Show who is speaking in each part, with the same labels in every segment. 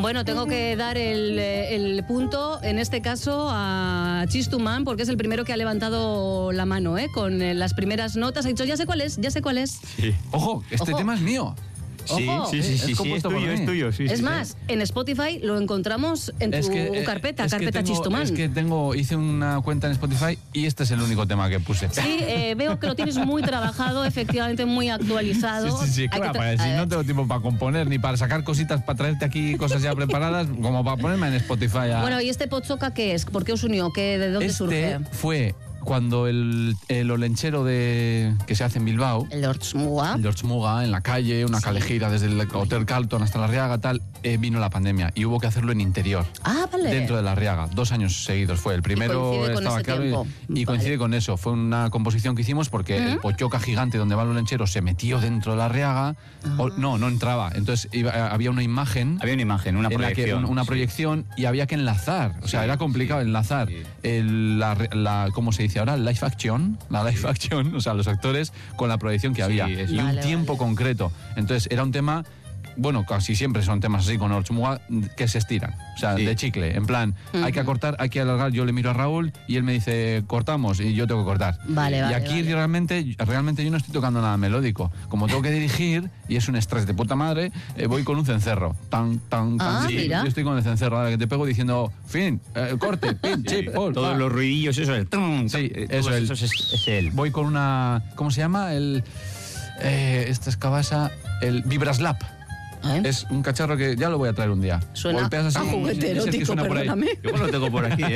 Speaker 1: Bueno, tengo que dar el punto, en este caso, a Chistuman, porque es el primero que ha levantado la mano, con las primeras notas. Ha dicho, ya sé cuál es.
Speaker 2: Sí.
Speaker 3: Ojo, este tema es mío.
Speaker 2: Sí, es tuyo. Sí,
Speaker 1: es más, en Spotify lo encontramos en tu carpeta Chistuman.
Speaker 3: Es que hice una cuenta en Spotify y este es el único tema que puse.
Speaker 1: Sí, veo que lo tienes muy trabajado, efectivamente muy actualizado.
Speaker 3: Sí, claro, si no tengo tiempo para componer ni para sacar cositas, para traerte aquí cosas ya preparadas, como para ponerme en Spotify.
Speaker 1: Bueno, ¿y este Pochoca qué es? ¿Por qué os unió? ¿De dónde surge?
Speaker 3: Fue cuando el olenchero que se hace en Bilbao,
Speaker 1: el de
Speaker 3: Ortzmuga, en la calle, una calejira desde el Hotel Carlton hasta la Riaga, vino la pandemia y hubo que hacerlo en interior.
Speaker 1: Vale.
Speaker 3: Dentro de la Riaga, 2 años seguidos fue. El primero estaba claro y coincide con eso. Fue una composición que hicimos porque el Pochoca gigante donde va el olenchero se metió dentro de la Riaga. No entraba. Entonces había una imagen.
Speaker 2: Una proyección.
Speaker 3: Una proyección y había que enlazar. O sea, era complicado enlazar ¿cómo se dice ahora? La live action, o sea, los actores con la proyección que había. Y un tiempo concreto. Entonces, era un tema... Bueno, casi siempre son temas así con Ortzmuga que se estiran, o sea, de chicle, en plan, hay que acortar, hay que alargar, yo le miro a Raúl y él me dice, cortamos, y yo tengo que cortar.
Speaker 1: Vale,
Speaker 3: y aquí realmente yo no estoy tocando nada melódico, como tengo que dirigir, y es un estrés de puta madre, voy con un cencerro,
Speaker 1: mira.
Speaker 3: Yo estoy con el cencerro, ahora que te pego diciendo, fin, corte, pin, chip,
Speaker 2: todos los ruidillos, eso es
Speaker 3: eso es él. Voy con una, ¿cómo se llama? Esta escabasa, el Vibraslap. Es un cacharro que ya lo voy a traer un día.
Speaker 1: Suena a juguete erótico, perdóname.
Speaker 2: Yo lo tengo por aquí,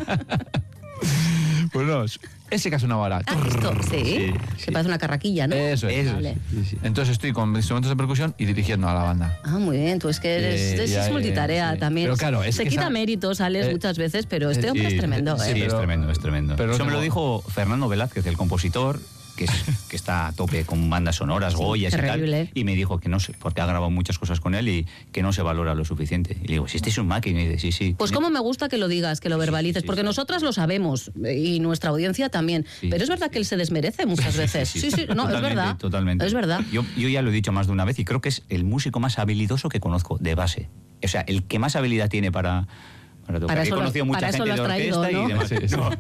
Speaker 3: Pues no, ese que es una vara.
Speaker 1: Esto, sí. Que parece una carraquilla, ¿no?
Speaker 3: Eso es.
Speaker 1: Vale.
Speaker 3: Sí. Entonces estoy con instrumentos de percusión y dirigiendo a la banda.
Speaker 1: Muy bien, tú es que eres multitarea también.
Speaker 3: Pero claro,
Speaker 1: se quita méritos, Alex, muchas veces, pero este hombre es tremendo.
Speaker 2: Sí, es tremendo.
Speaker 3: Pero
Speaker 2: eso me lo dijo Fernando Velázquez, el compositor, que está a tope con bandas sonoras, Goyas y tal, y me dijo que no sé, porque ha grabado muchas cosas con él y que no se valora lo suficiente. Y le digo, si este es un máquina, y dice, sí.
Speaker 1: Pues cómo me gusta que lo digas, que lo verbalices, porque nosotras lo sabemos, y nuestra audiencia también, pero es verdad que él se desmerece muchas veces. Sí, no, es verdad.
Speaker 2: Totalmente.
Speaker 1: Es verdad.
Speaker 2: Yo ya lo he dicho más de una vez y creo que es el músico más habilidoso que conozco, de base. O sea, el que más habilidad tiene para tocar. He conocido mucha gente de orquesta y demás.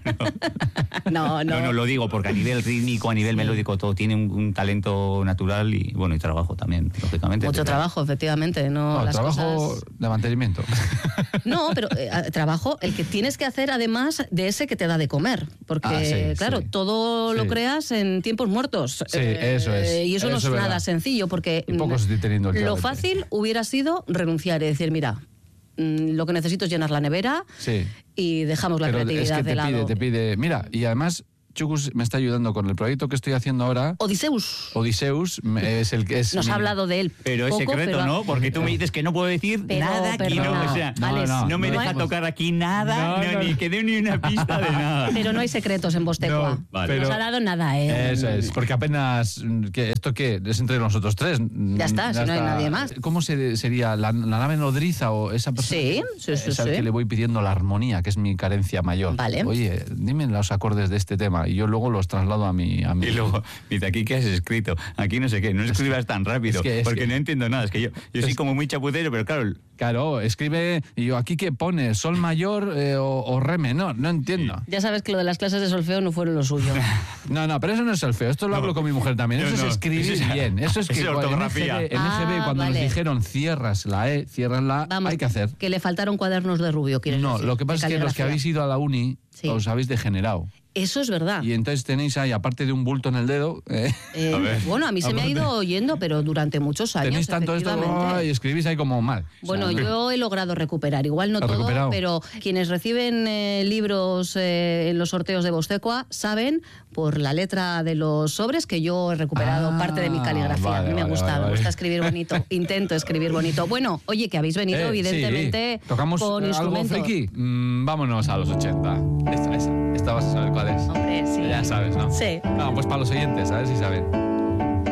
Speaker 2: No, lo digo porque a nivel rítmico, a nivel melódico, todo tiene un talento natural y bueno, y trabajo también, lógicamente.
Speaker 1: Mucho trabajo, efectivamente. Las
Speaker 3: trabajo
Speaker 1: cosas...
Speaker 3: de mantenimiento.
Speaker 1: No, pero trabajo el que tienes que hacer además de ese que te da de comer. Porque, todo lo creas en tiempos muertos.
Speaker 3: Sí, eso es.
Speaker 1: Y eso no es nada sencillo, porque lo fácil hubiera sido renunciar y decir, mira, lo que necesito es llenar la nevera y dejamos la creatividad de lado.
Speaker 3: Te pide, mira, y además Chucus me está ayudando con el proyecto que estoy haciendo ahora.
Speaker 1: Odisseus
Speaker 3: es el que es...
Speaker 1: Nos ha hablado de él.
Speaker 2: Pero es secreto, ¿no? Porque tú me dices que no puedo decir nada aquí, no me deja tocar aquí nada, ni que dé ni una pista de nada.
Speaker 1: Pero no hay secretos en Bostecua. Nos ha dado nada,
Speaker 3: Eso es, porque apenas... ¿Esto qué? Es entre nosotros tres.
Speaker 1: Ya está, si no hay nadie más.
Speaker 3: ¿Cómo sería? ¿La nave nodriza o esa persona?
Speaker 1: Sí.
Speaker 3: Es al que le voy pidiendo la armonía, que es mi carencia mayor.
Speaker 1: Vale.
Speaker 3: Oye, dime los acordes de este tema y yo luego los traslado a mi...
Speaker 2: Y luego, dice, ¿aquí qué has escrito? Aquí no sé qué, no escribas tan rápido, porque no entiendo nada. Es que yo soy como muy chapucero, pero claro...
Speaker 3: Claro, escribe, y yo, ¿aquí qué pone? ¿Sol mayor o re menor? No entiendo.
Speaker 1: Ya sabes que lo de las clases de solfeo no fueron lo suyo.
Speaker 3: No, pero eso no es solfeo, esto lo hablo con mi mujer también. Eso es escribir bien. Eso es que
Speaker 2: ortografía.
Speaker 3: En EGB, cuando nos dijeron cierras la E, cierras la A, hay que hacer.
Speaker 1: Que le faltaron cuadernos de rubio, ¿quieres decir?
Speaker 3: No, lo que pasa es que los que habéis ido a la uni os habéis degenerado.
Speaker 1: Eso es verdad.
Speaker 3: Y entonces tenéis ahí, aparte de un bulto en el dedo...
Speaker 1: bueno, a mí se me ha ido oyendo, pero durante muchos años,
Speaker 3: tenéis tanto esto y escribís ahí como mal.
Speaker 1: Bueno, yo he logrado recuperar, igual no todo, pero quienes reciben libros en los sorteos de Bostecua saben, por la letra de los sobres, que yo he recuperado parte de mi caligrafía. A mí me gusta, me gusta escribir bonito. Intento escribir bonito. Bueno, oye, que habéis venido, evidentemente,
Speaker 3: ¿tocamos
Speaker 1: con instrumentos.
Speaker 3: ¿Algo friki? Vámonos a los 80. Esta vas a saber cuál es.
Speaker 1: Hombre, sí.
Speaker 3: Ya sabes, ¿no?
Speaker 1: Sí.
Speaker 3: No, pues para los oyentes, a ver si saben.